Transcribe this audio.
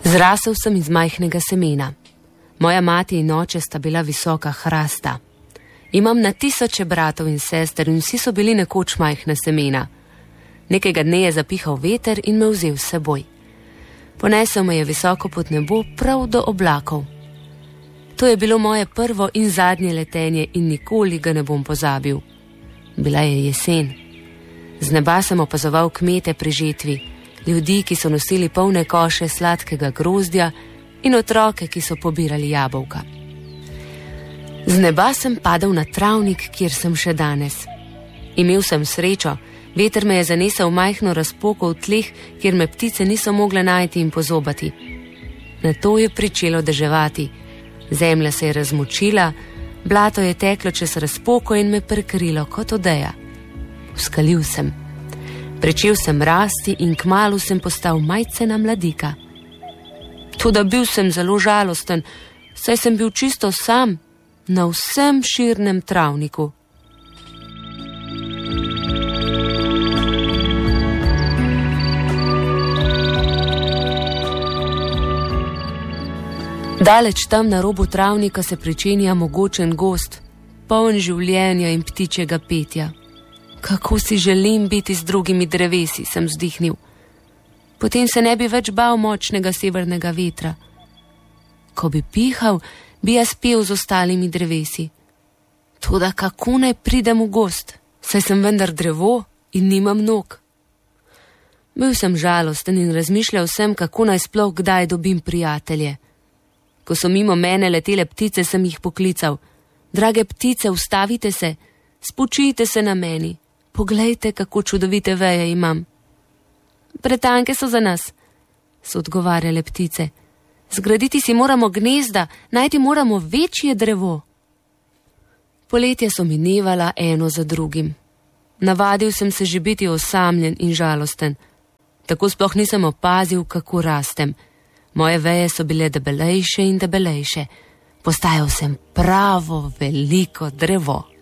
Zrasel sem iz majhnega semena. Moja mati in oče sta bila visoka hrasta. Imam na tisoče bratov in sester in vsi so bili nekoč majhna semena. Nekega dne je zapihal veter in me vzel s seboj. Ponesel me je visoko pod nebo, prav do oblakov. To je bilo moje prvo in zadnje letenje in nikoli ga ne bom pozabil. Bila je jesen. Z neba sem opazoval kmete pri žetvi, ljudi, ki so nosili polne koše sladkega grozdja in otroke, ki so pobirali jabolka. Z neba sem padel na travnik, kjer sem še danes. Imel sem srečo, veter me je zanesel v majhno razpoko v tleh, kjer me ptice niso mogle najti in pozobati. Nato je pričelo deževati. Zemlja se je razmočila, blato je teklo čez razpoko in me prekrilo kot odeja. Uskalil sem. Pričel sem rasti in kmalu sem postal majcena mladika. Toda bil sem zelo žalosten, saj sem bil čisto sam na vsem širnem travniku. Daleč tam na robu travnika se pričenja mogočen gozd, poln življenja in ptičjega petja. Kako si želim biti z drugimi drevesi, sem vzdihnil. Potem se ne bi več bal močnega severnega vetra. Ko bi pihal, bi jaz pel z ostalimi drevesi. Toda kako naj pridem v gozd, saj sem vendar drevo in nimam nog. Bil sem žalosten in razmišljal sem, kako naj sploh kdaj dobim prijatelje. Ko so mimo mene letele ptice, sem jih poklical. Drage ptice, ustavite se, spočijte se na meni. Poglejte, kako čudovite veje imam. Pretanke so za nas, so odgovarjale ptice. Zgraditi si moramo gnezda, najti moramo večje drevo. Poletja so minevala eno za drugim. Navadil sem se že biti osamljen in žalosten. Tako sploh nisem opazil, kako rastem. Moje veje so bile debelejše in debelejše. Postajal sem pravo veliko drevo.